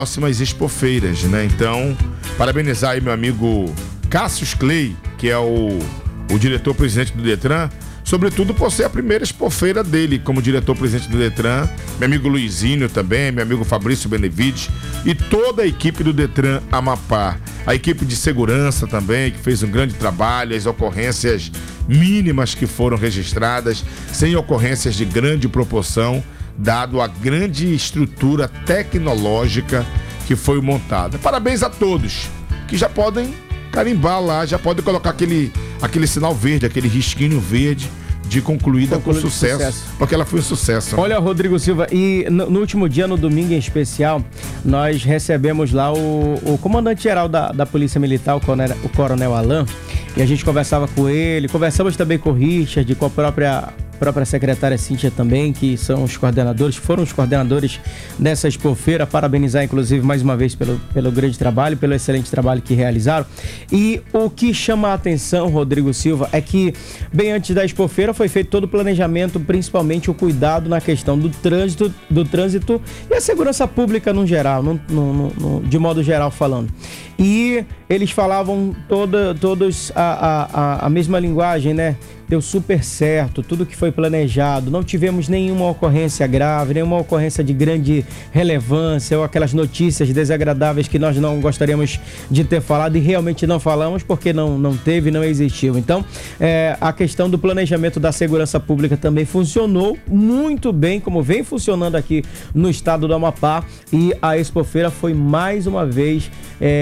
próximas expofeiras, né? Então, parabenizar aí meu amigo Cassius Clay, que é o diretor-presidente do Detran, sobretudo por ser a primeira expofeira dele como diretor-presidente do Detran, meu amigo Luizinho também, meu amigo Fabrício Benevides e toda a equipe do Detran Amapá. A equipe de segurança também, que fez um grande trabalho, as ocorrências mínimas que foram registradas, sem ocorrências de grande proporção, dado a grande estrutura tecnológica que foi montada. Parabéns a todos, que já podem carimbar lá, já podem colocar aquele sinal verde, aquele risquinho verde de concluída com sucesso, porque ela foi um sucesso. Olha, Rodrigo Silva, e no último dia, no domingo em especial, nós recebemos lá o comandante-geral da Polícia Militar, o Coronel Alain, e a gente conversava com ele, conversamos também com o Richard, com a própria secretária Cíntia também, que são os coordenadores, foram os coordenadores dessa expofeira. Parabenizar, inclusive, mais uma vez pelo grande trabalho, pelo excelente trabalho que realizaram. E o que chama a atenção, Rodrigo Silva, é que, bem antes da expofeira, foi feito todo o planejamento, principalmente o cuidado na questão do trânsito e a segurança pública no geral, de modo geral falando. E eles falavam todos a mesma linguagem, né? Deu super certo, tudo que foi planejado, não tivemos nenhuma ocorrência grave, nenhuma ocorrência de grande relevância ou aquelas notícias desagradáveis que nós não gostaríamos de ter falado e realmente não falamos porque não teve, não existiu. Então, a questão do planejamento da segurança pública também funcionou muito bem, como vem funcionando aqui no estado do Amapá, e a expofeira foi mais uma vez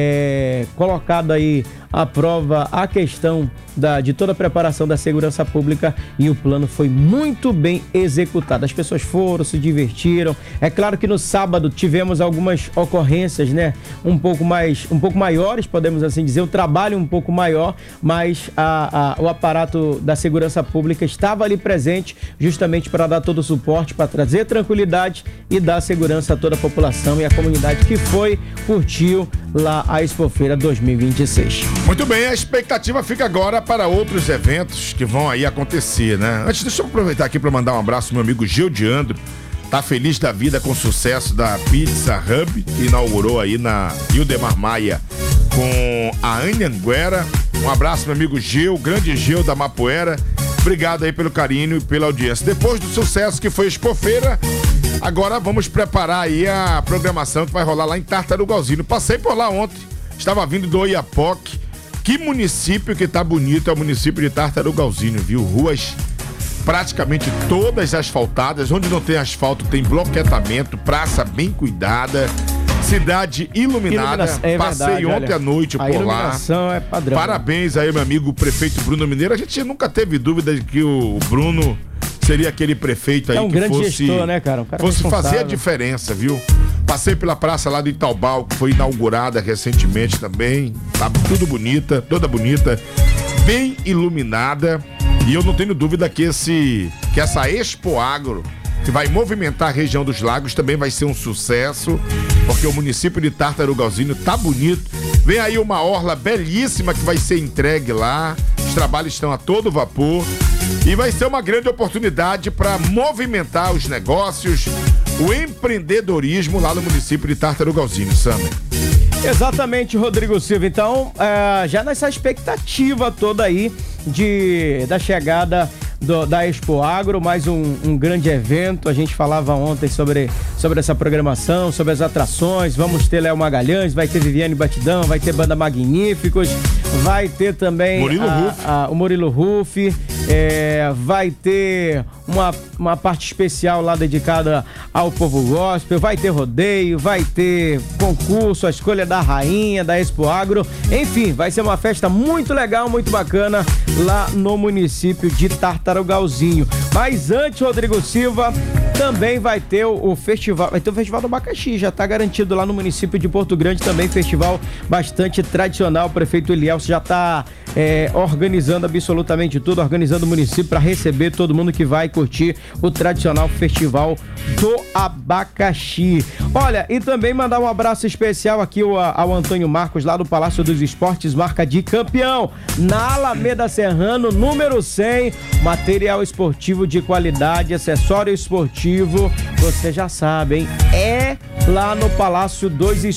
colocada aí à prova a questão de toda a preparação da segurança pública, e o plano foi muito bem executado. As pessoas foram, se divertiram. É claro que no sábado tivemos algumas ocorrências, né? Um pouco maiores, podemos assim dizer, um trabalho um pouco maior, mas o aparato da segurança pública estava ali presente justamente para dar todo o suporte, para trazer tranquilidade e dar segurança a toda a população e a comunidade que curtiu lá a Expofeira 2026. Muito bem, a expectativa fica agora para outros eventos que vão aí acontecer, né? Antes, deixa eu aproveitar aqui para mandar um abraço ao meu amigo Gildiandro, tá feliz da vida com o sucesso da Pizza Hub, que inaugurou aí na Ildemar Maia com a Anhanguera. Um abraço, meu amigo Gil, grande Gil da Mapoeira. Obrigado aí pelo carinho e pela audiência. Depois do sucesso que foi a Expofeira, agora vamos preparar aí a programação que vai rolar lá em Tartarugalzinho. Passei por lá ontem, estava vindo do Oiapoque. Que município que tá bonito é o município de Tartarugalzinho, viu? Ruas praticamente todas asfaltadas, onde não tem asfalto tem bloquetamento, praça bem cuidada, cidade iluminada. Passei verdade, ontem à noite por lá. A iluminação é padrão. Parabéns aí, meu amigo prefeito Bruno Mineiro. A gente nunca teve dúvida de que o Bruno seria aquele prefeito aí que grande gestor, né, cara? Fosse fazer a diferença, viu? Passei pela praça lá do Itaubal, que foi inaugurada recentemente também. Tá tudo bonita, toda bonita, bem iluminada. E eu não tenho dúvida que essa Expo Agro, que vai movimentar a região dos lagos, também vai ser um sucesso, porque o município de Tartarugalzinho tá bonito. Vem aí uma orla belíssima que vai ser entregue lá. Os trabalhos estão a todo vapor. E vai ser uma grande oportunidade para movimentar os negócios, o empreendedorismo lá no município de Tartarugalzinho, Samer. Exatamente, Rodrigo Silva. Então, já nessa expectativa toda aí da chegada da Expo Agro, mais um grande evento. A gente falava ontem sobre essa programação, sobre as atrações. Vamos ter Léo Magalhães, vai ter Viviane Batidão, vai ter Banda Magníficos, vai ter também o Murilo Ruff, vai ter uma parte especial lá dedicada ao povo gospel, vai ter rodeio, vai ter concurso, a escolha da rainha da Expo Agro. Enfim, vai ser uma festa muito legal, muito bacana lá no município de Tartarugalzinho. Mas antes, Rodrigo Silva, também vai ter o festival, vai ter o Festival do Abacaxi, já está garantido lá no município de Porto Grande também, festival bastante tradicional. O prefeito Elielso já está organizando absolutamente tudo, organizando o município para receber todo mundo que vai curtir o tradicional Festival do Abacaxi. Olha, e também mandar um abraço especial aqui ao Antônio Marcos, lá do Palácio dos Esportes, marca de campeão, na Alameda Serrano, número 100, material esportivo de qualidade, acessório esportivo, você já sabe, hein? É lá no Palácio dos